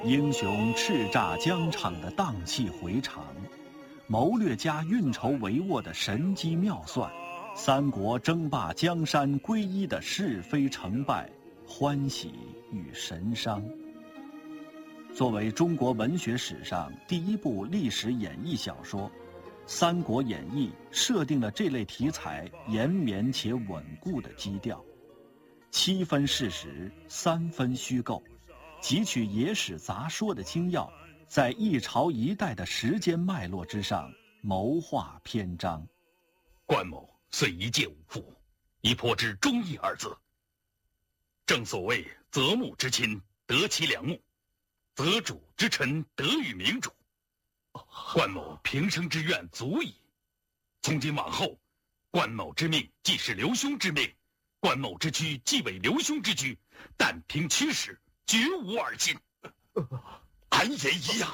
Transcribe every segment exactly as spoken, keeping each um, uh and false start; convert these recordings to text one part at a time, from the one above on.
英雄叱咤疆场的荡气回肠，谋略家运筹帷幄的神机妙算，三国争霸江山归一的是非成败、欢喜与神伤。作为中国文学史上第一部历史演义小说，《三国演义》设定了这类题材延绵且稳固的基调，七分事实，三分虚构，汲取野史杂说的精要，在一朝一代的时间脉络之上谋划篇章。 关某虽一介武夫，已颇知忠义二字。正所谓择木之亲，得其良木；择主之臣，得与明主。关某平生之愿足矣。从今往后，关某之命既是刘兄之命，关某之躯既为刘兄之躯，但凭驱使，绝无二心。 俺也一样。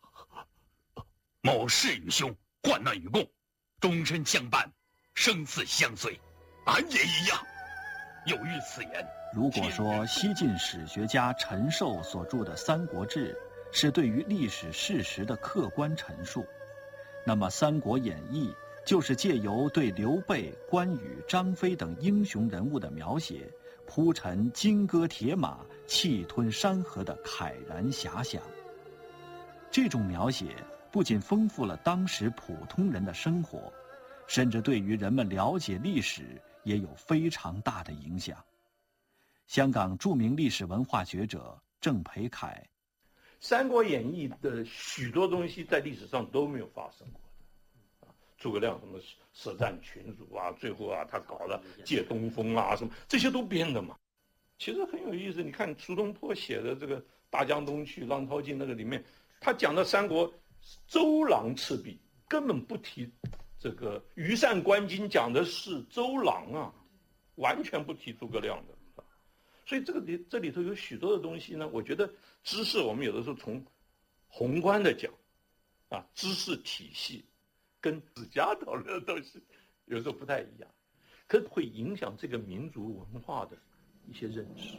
某誓与兄患难与共，终身相伴，生死相随。 俺也一样。 有遇此言， 如果说西晋史学家陈寿所著的《三国志》是对于历史事实的客观陈述，那么《三国演义》就是借由对刘备、关羽、张飞等英雄人物的描写，铺陈金戈铁马、气吞山河的慨然遐想。这种描写不仅丰富了当时普通人的生活，甚至对于人们了解历史也有非常大的影响。香港著名历史文化学者郑培凯， 《三国演义》的许多东西在历史上都没有发生过的，啊，诸葛亮什么舌战群儒啊，最后啊他搞了借东风啊什么，这些都编的嘛。其实很有意思，你看苏东坡写的这个《大江东去》，浪淘尽那个里面，他讲的三国周郎赤壁，根本不提这个羽扇纶巾，讲的是周郎啊，完全不提诸葛亮的。所以这个里这里头有许多的东西呢，我觉得知识我们有的时候从宏观的讲，啊，知识体系跟史家讨论的东西有时候不太一样，可会影响这个民族文化的一些认识。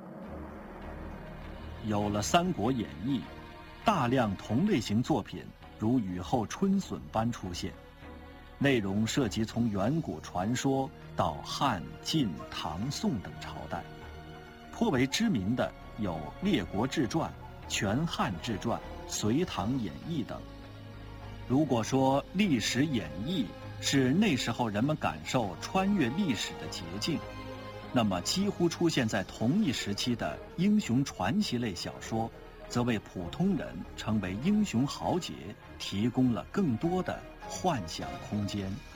有了《三国演义》，大量同类型作品如雨后春笋般出现，内容涉及从远古传说到汉、晋、唐、宋等朝代。颇为知名的有《列国志传》《全汉志传》《隋唐演义》等。如果说历史演义是那时候人们感受穿越历史的捷径，那么几乎出现在同一时期的英雄传奇类小说，则为普通人成为英雄豪杰提供了更多的幻想空间。